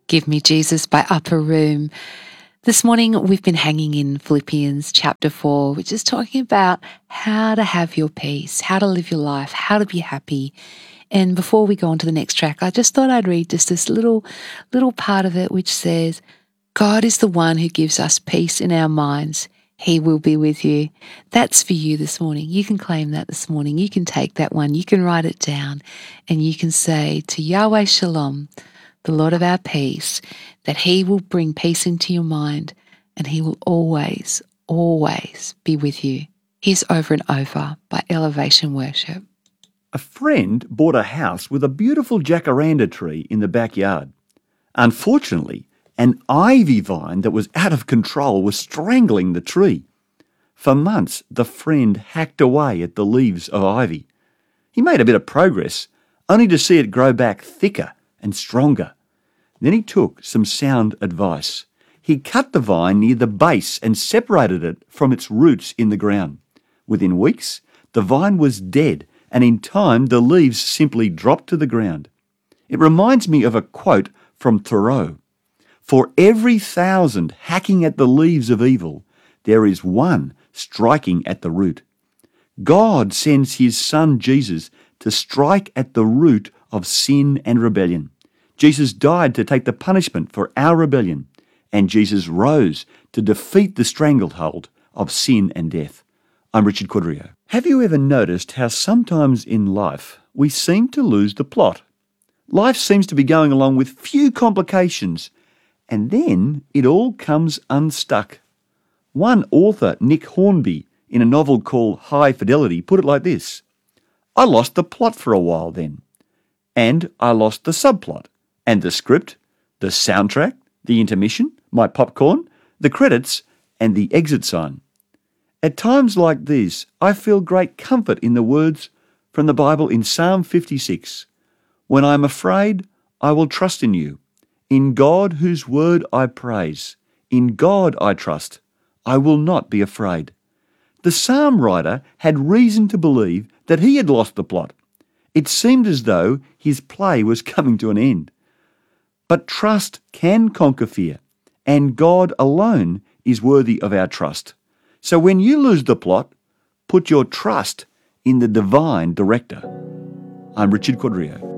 Give Me Jesus by Upper Room. This morning we've been hanging in Philippians chapter 4, which is talking about how to have your peace, how to live your life, how to be happy. And before we go on to the next track, I just thought I'd read just this little part of it, which says, God is the one who gives us peace in our minds. He will be with you. That's for you this morning. You can claim that this morning. You can take that one. You can write it down and you can say to Yahweh Shalom, the Lord of our peace, that He will bring peace into your mind and He will always, always be with you. Here's Over and Over by Elevation Worship. A friend bought a house with a beautiful jacaranda tree in the backyard. Unfortunately, an ivy vine that was out of control was strangling the tree. For months, the friend hacked away at the leaves of ivy. He made a bit of progress, only to see it grow back thicker and stronger. Then he took some sound advice. He cut the vine near the base and separated it from its roots in the ground. Within weeks, the vine was dead, and in time the leaves simply dropped to the ground. It reminds me of a quote from Thoreau. For every 1,000 hacking at the leaves of evil, there is one striking at the root. God sends His Son Jesus to strike at the root of sin and rebellion. Jesus died to take the punishment for our rebellion, and Jesus rose to defeat the stranglehold of sin and death. I'm Richard Cudrio. Have you ever noticed how sometimes in life we seem to lose the plot? Life seems to be going along with few complications, and then it all comes unstuck. One author, Nick Hornby, in a novel called High Fidelity, put it like this: I lost the plot for a while then, and I lost the subplot, and the script, the soundtrack, the intermission, my popcorn, the credits, and the exit sign. At times like these, I feel great comfort in the words from the Bible in Psalm 56. When I am afraid, I will trust in you. In God whose word I praise. In God I trust. I will not be afraid. The psalm writer had reason to believe that he had lost the plot. It seemed as though his play was coming to an end. But trust can conquer fear, and God alone is worthy of our trust. So when you lose the plot, put your trust in the divine director. I'm Richard Cudrio.